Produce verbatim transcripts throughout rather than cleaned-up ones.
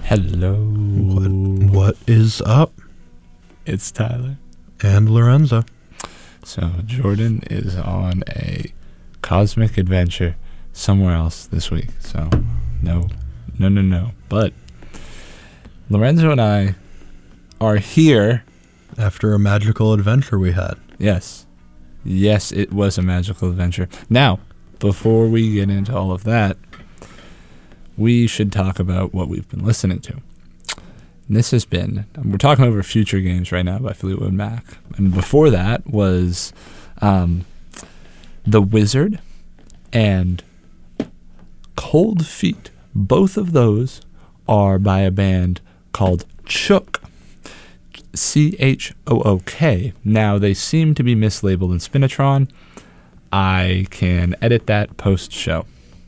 Hello. What, what is up? It's Tyler. And Lorenzo. So Jordan is on a cosmic adventure somewhere else this week. So no, no, no, no. But Lorenzo and I are here. After a magical adventure we had. Yes. Yes, it was a magical adventure. Now, before we get into all of that, we should talk about what we've been listening to. And this has been, we're talking over Future Games right now by Fleetwood Mac. And before that was um, The Wizard and Cold Feet. Both of those are by a band called Chook. C H O O K. Now, they seem to be mislabeled in Spinatron. I can edit that post-show.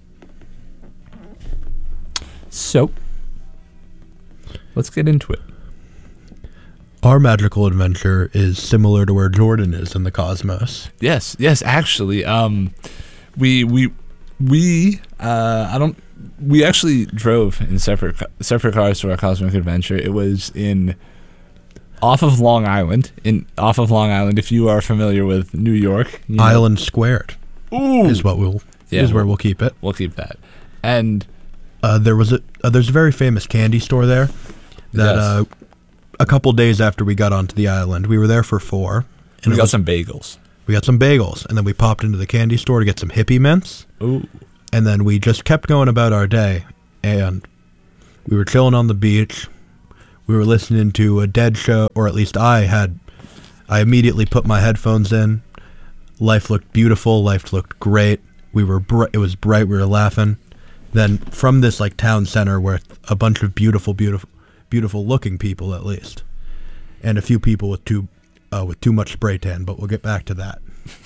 So, let's get into it. Our magical adventure is similar to where Jordan is in the cosmos. Yes, yes, actually, um, we, we, we, uh, I don't, we actually drove in separate, separate cars to our cosmic adventure. It was in... Off of Long Island, in off of Long Island. If you are familiar with New York, you know, Island Squared Ooh. is what we'll Yeah, is where we'll- we'll keep it. we'll keep that. And Uh, there was a uh, there's a very famous candy store there that Yes. uh, a couple days after we got onto the island, we were there for four, and we it got was- some bagels. we got some bagels, and then we popped into the candy store to get some hippie mints, Ooh, and then we just kept going about our day, and we were chilling on the beach. We were listening to a Dead show, or at least I had. I immediately put my headphones in. Life looked beautiful. Life looked great. We were. Br- it was bright. We were laughing. Then from this like town center, where a bunch of beautiful, beautiful, beautiful looking people, at least, and a few people with too, uh, with too much spray tan. But we'll get back to that.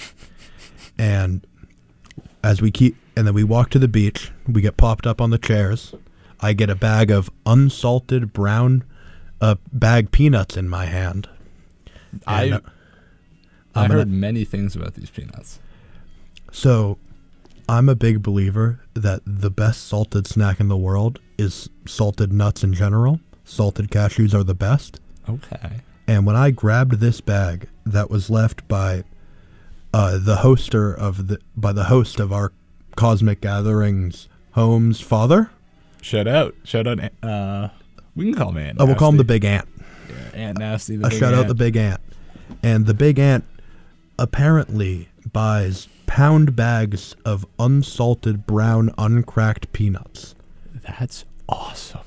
And as we keep, and then we walk to the beach. We get popped up on the chairs. I get a bag of unsalted brown. Uh, bag peanuts in my hand. I And, uh, I I'm heard gonna- many things about these peanuts. So, I'm a big believer that the best salted snack in the world is salted nuts in general. Salted cashews are the best. Okay. And when I grabbed this bag that was left by uh, the hoster of the by the host of our Cosmic Gatherings home's father, Shout out, shout out. Uh, we can call him Aunt. oh, we'll call him the Nasty. Big Ant. Yeah, Aunt Nasty. The A big shout out Aunt. the Big Ant. And the Big Ant apparently buys pound bags of unsalted brown uncracked peanuts. That's awesome.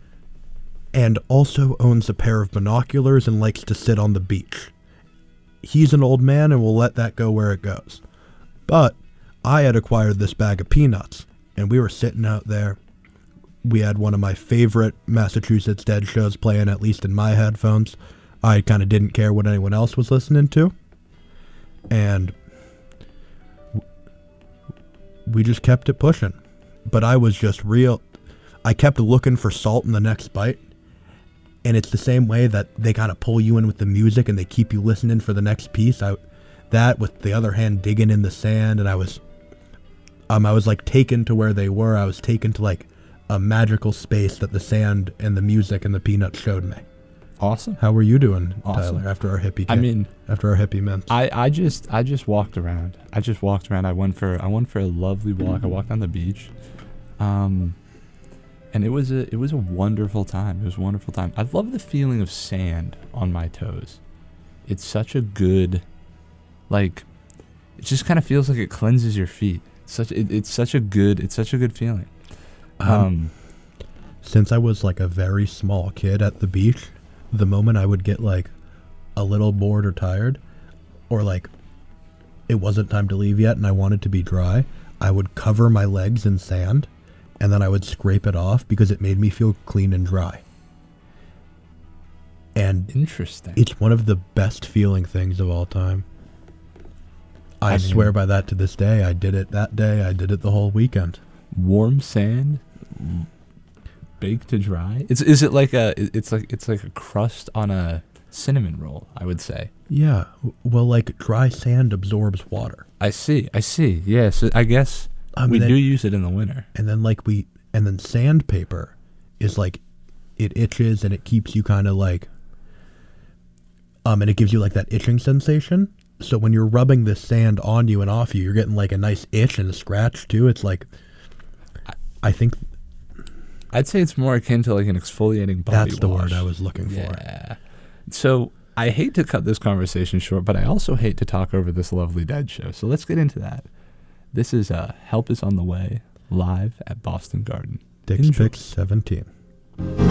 And also owns a pair of binoculars and likes to sit on the beach. He's an old man and we'll let that go where it goes. But I had acquired this bag of peanuts and we were sitting out there. We had one of my favorite Massachusetts Dead shows playing, at least in my headphones. I kind of didn't care what anyone else was listening to. And w- we just kept it pushing. But I was just real. I kept looking for salt in the next bite. And it's the same way that they kind of pull you in with the music and they keep you listening for the next piece. I, that with the other hand digging in the sand, and I was, um, I was like taken to where they were. I was taken to like a magical space that the sand and the music and the peanuts showed me. Awesome. How were you doing, Awesome. Tyler? After our hippie, I kit- mean, after our hippie mints. I, I just I just walked around. I just walked around. I went for I went for a lovely walk. I walked on the beach, um, and it was a it was a wonderful time. It was a wonderful time. I love the feeling of sand on my toes. It's such a good, like, it just kind of feels like it cleanses your feet. It's such it, it's such a good it's such a good feeling. Um, Um, Since I was like a very small kid at the beach, the moment I would get like a little bored or tired, or like it wasn't time to leave yet and I wanted to be dry, I would cover my legs in sand and then I would scrape it off because it made me feel clean and dry. And interesting. it's one of the best feeling things of all time. I, I mean- swear by that to this day. I did it that day. I did it the whole weekend. Warm sand, baked to dry. It's is it like a it's like it's like a crust on a cinnamon roll, I would say. Yeah. w- Well, like dry sand absorbs water. I see. I see. Yes, I guess I mean, we they- do use it in the winter. And then like we and then sandpaper is like it itches and it keeps you kind of like, um, and it gives you like that itching sensation. So when you're rubbing this sand on you and off you, you're getting like a nice itch and a scratch too. It's like, I think I'd say it's more akin to like an exfoliating body that's the wash. word I was looking for. Yeah. So I hate to cut this conversation short, but I also hate to talk over this Lovely Dead show. So let's get into that. This is uh, Help Is on the Way, live at Boston Garden. Dick's Enjoy. Picks seventeen.